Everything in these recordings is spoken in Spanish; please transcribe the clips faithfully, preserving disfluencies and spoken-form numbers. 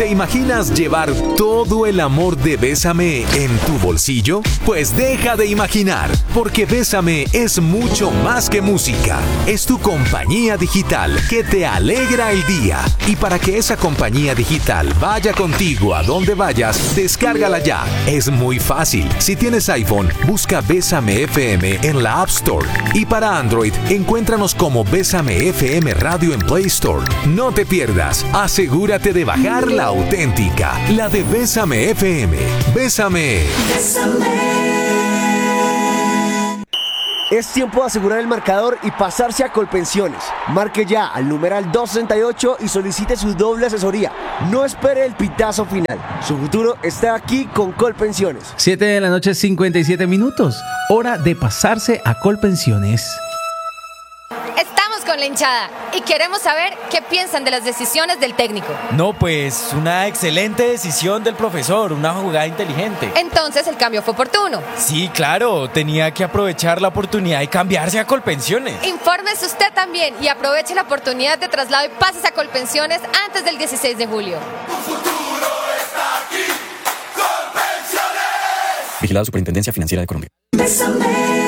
¿Te imaginas llevar todo el amor de Bésame en tu bolsillo? Pues deja de imaginar, porque Bésame es mucho más que música. Es tu compañía digital que te alegra el día. Y para que esa compañía digital vaya contigo a donde vayas, descárgala ya. Es muy fácil. Si tienes iPhone, busca Bésame F M en la App Store. Y para Android, encuéntranos como Bésame F M Radio en Play Store. No te pierdas. Asegúrate de bajar la auténtica, la de Bésame F M. Bésame. Es tiempo de asegurar el marcador y pasarse a Colpensiones. Marque ya al numeral doscientos sesenta y ocho y solicite su doble asesoría. No espere el pitazo final. Su futuro está aquí con Colpensiones. siete de la noche, cincuenta y siete minutos. Hora de pasarse a Colpensiones. Con la hinchada y queremos saber qué piensan de las decisiones del técnico. No, pues una excelente decisión del profesor, una jugada inteligente. Entonces el cambio fue oportuno. Sí, claro, tenía que aprovechar la oportunidad y cambiarse a Colpensiones. Infórmese usted también y aproveche la oportunidad de traslado y pases a Colpensiones antes del dieciséis de julio. Tu futuro está aquí, Colpensiones. Vigilada Superintendencia Financiera de Colombia. Bésame.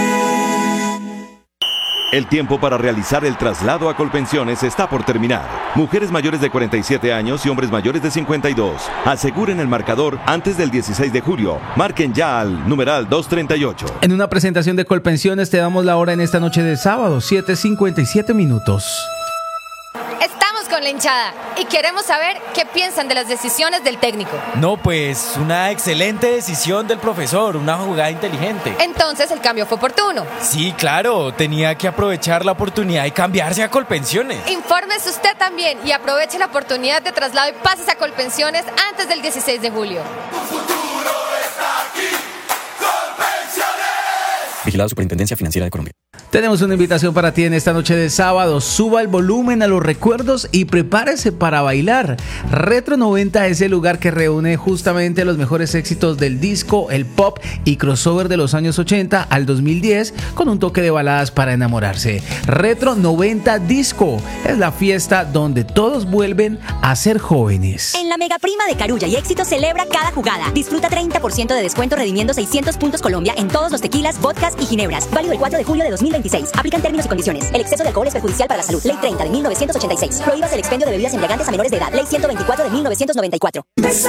El tiempo para realizar el traslado a Colpensiones está por terminar. Mujeres mayores de cuarenta y siete años y hombres mayores de cincuenta y dos. Aseguren el marcador antes del dieciséis de julio. Marquen ya al numeral doscientos treinta y ocho. En una presentación de Colpensiones te damos la hora en esta noche de sábado, siete cincuenta y siete minutos. Con la hinchada y queremos saber qué piensan de las decisiones del técnico. No, pues una excelente decisión del profesor, una jugada inteligente. Entonces el cambio fue oportuno. Sí, claro, tenía que aprovechar la oportunidad y cambiarse a Colpensiones. Infórmese usted también y aproveche la oportunidad de traslado y pases a Colpensiones antes del dieciséis de julio. Tu futuro está aquí, Colpensiones. Vigilada Superintendencia Financiera de Colombia. Tenemos una invitación para ti en esta noche de sábado. Suba el volumen a los recuerdos y prepárese para bailar. Retro noventa es el lugar que reúne justamente los mejores éxitos del disco, el pop y crossover de los años ochenta al dos mil diez con un toque de baladas para enamorarse. Retro noventa Disco es la fiesta donde todos vuelven a ser jóvenes. En la mega prima de Carulla y Éxito celebra cada jugada. Disfruta treinta por ciento de descuento redimiendo seiscientos puntos Colombia en todos los tequilas, vodkas y ginebras. Válido el cuatro de julio de dos mil veintiséis. Aplican términos y condiciones. El exceso de alcohol es perjudicial para la salud. Ley treinta de mil novecientos ochenta y seis. Prohíbas el expendio de bebidas embriagantes a menores de edad. Ley ciento veinticuatro de mil novecientos noventa y cuatro.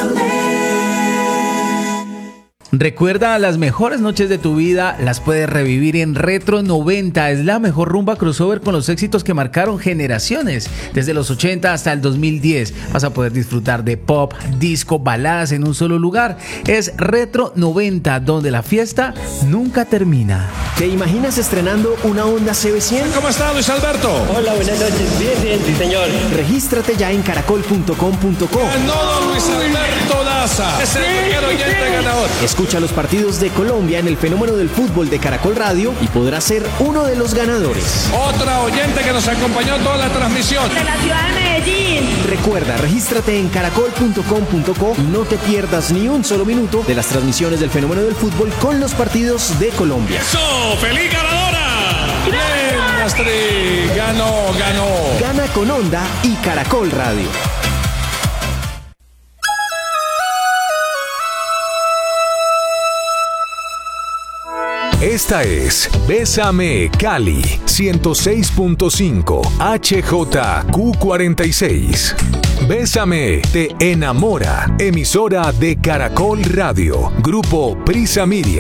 Recuerda, las mejores noches de tu vida las puedes revivir en Retro noventa. Es la mejor rumba crossover con los éxitos que marcaron generaciones. Desde los ochenta hasta el dos mil diez vas a poder disfrutar de pop, disco, baladas en un solo lugar. Es Retro noventa, donde la fiesta nunca termina. ¿Te imaginas estrenando una Honda C B cien? ¿Cómo está, Luis Alberto? Hola, buenas noches. Bien, bien, sí, señor. Regístrate ya en caracol punto com punto co. Ganó Luis Alberto Daza. Es el primer oyente ganador. Escucha los partidos de Colombia en el fenómeno del fútbol de Caracol Radio y podrás ser uno de los ganadores. Otra oyente que nos acompañó toda la transmisión. De la ciudad de Medellín. Recuerda, regístrate en caracol punto com punto co y no te pierdas ni un solo minuto de las transmisiones del fenómeno del fútbol con los partidos de Colombia. ¡Eso! ¡Feliz ganadora! ¡Bien, Astrid! ¡Ganó, ganó! Gana con Honda y Caracol Radio. Esta es Bésame Cali ciento seis punto cinco H J Q cuarenta y seis. Bésame te enamora. Emisora de Caracol Radio. Grupo Prisa Media.